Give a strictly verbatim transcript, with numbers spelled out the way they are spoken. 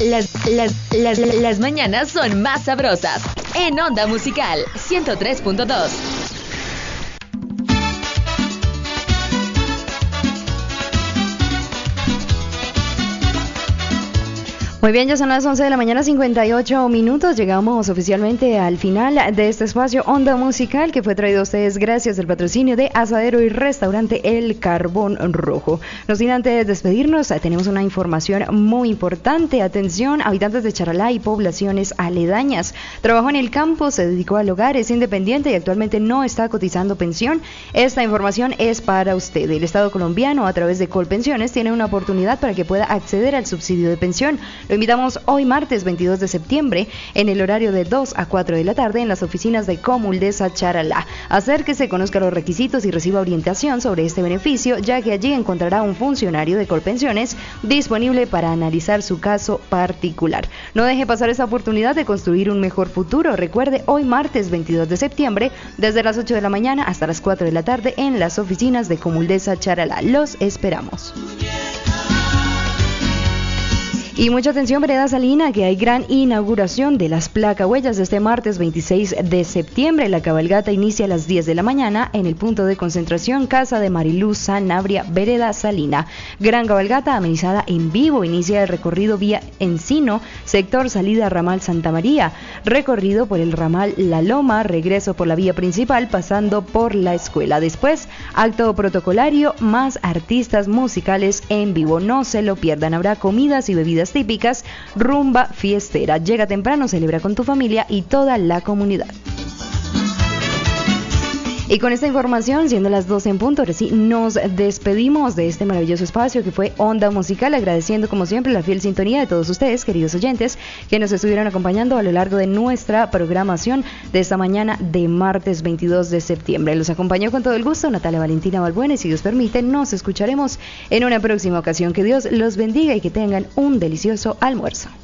Las, las, las, las mañanas son más sabrosas. En Onda Musical ciento tres punto dos. Muy bien, ya son las once de la mañana, cincuenta y ocho minutos. Llegamos oficialmente al final de este espacio Onda Musical, que fue traído a ustedes gracias al patrocinio de Asadero y Restaurante El Carbón Rojo. No sin antes despedirnos, tenemos una información muy importante. Atención, habitantes de Charalá y poblaciones aledañas. Trabajó en el campo, se dedicó al hogar, es independiente y actualmente no está cotizando pensión. Esta información es para usted. El Estado colombiano, a través de Colpensiones, tiene una oportunidad para que pueda acceder al subsidio de pensión. Lo invitamos hoy martes veintidós de septiembre en el horario de dos a cuatro de la tarde en las oficinas de Comuldesa Charalá. Acérquese, conozca los requisitos y reciba orientación sobre este beneficio, ya que allí encontrará un funcionario de Colpensiones disponible para analizar su caso particular. No deje pasar esta oportunidad de construir un mejor futuro. Recuerde, hoy martes veintidós de septiembre, desde las ocho de la mañana hasta las cuatro de la tarde en las oficinas de Comuldesa Charalá. Los esperamos. Y mucha atención, Vereda Salina, que hay gran inauguración de las placahuellas este martes veintiséis de septiembre. La cabalgata inicia a las diez de la mañana en el punto de concentración Casa de Mariluz Sanabria, Vereda Salina. Gran cabalgata amenizada en vivo. Inicia el recorrido vía Encino, sector salida ramal Santa María, recorrido por el ramal La Loma, regreso por la vía principal pasando por la escuela. Después, acto protocolario más artistas musicales en vivo. No se lo pierdan, habrá comidas y bebidas típicas, rumba fiestera. Llega temprano, celebra con tu familia y toda la comunidad. Y con esta información, siendo las doce en punto, ahora sí nos despedimos de este maravilloso espacio que fue Onda Musical, agradeciendo como siempre la fiel sintonía de todos ustedes, queridos oyentes, que nos estuvieron acompañando a lo largo de nuestra programación de esta mañana de martes veintidós de septiembre. Los acompañó con todo el gusto Natalia Valentina Balbuena y, si Dios permite, nos escucharemos en una próxima ocasión. Que Dios los bendiga y que tengan un delicioso almuerzo.